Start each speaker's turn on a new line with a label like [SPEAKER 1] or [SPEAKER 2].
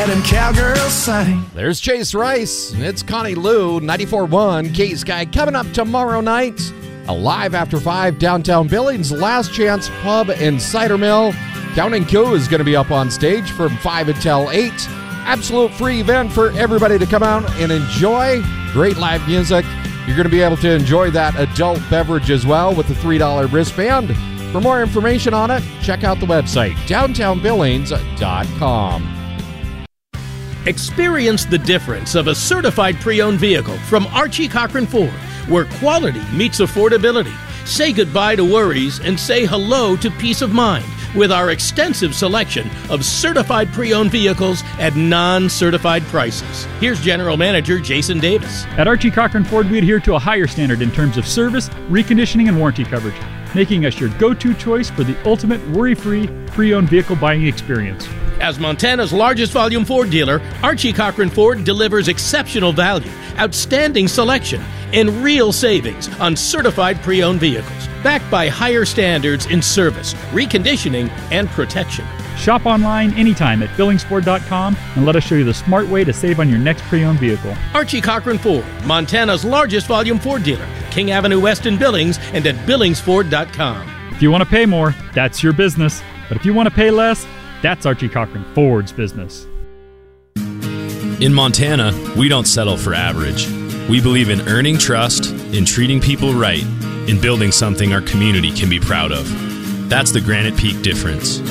[SPEAKER 1] And cowgirls sing.
[SPEAKER 2] There's Chase Rice. It's Connie Lou, 94.1 K-Sky. Coming up tomorrow night, Alive After 5, downtown Billings, Last Chance Pub and Cider Mill. Counting Coup is going to be up on stage from 5 until 8. Absolute free event for everybody to come out and enjoy. Great live music. You're going to be able to enjoy that adult beverage as well with the $3 wristband. For more information on it, check out the website, downtownbillings.com.
[SPEAKER 3] Experience the difference of a certified pre-owned vehicle from Archie Cochran Ford, where quality meets affordability. Say goodbye to worries and say hello to peace of mind with our extensive selection of certified pre-owned vehicles at non-certified prices. Here's General Manager Jason Davis.
[SPEAKER 4] At Archie Cochran Ford, we adhere to a higher standard in terms of service, reconditioning, and warranty coverage, making us your go-to choice for the ultimate worry-free pre-owned vehicle buying experience.
[SPEAKER 3] As Montana's largest volume Ford dealer, Archie Cochran Ford delivers exceptional value, outstanding selection, and real savings on certified pre-owned vehicles, backed by higher standards in service, reconditioning, and protection.
[SPEAKER 4] Shop online anytime at BillingsFord.com and let us show you the smart way to save on your next pre-owned vehicle.
[SPEAKER 3] Archie Cochran Ford, Montana's largest volume Ford dealer, King Avenue West in Billings, and at BillingsFord.com.
[SPEAKER 4] If you want to pay more, that's your business. But if you want to pay less, that's Archie Cochran Ford's business.
[SPEAKER 5] In Montana, we don't settle for average. We believe in earning trust, in treating people right, in building something our community can be proud of. That's the Granite Peak difference.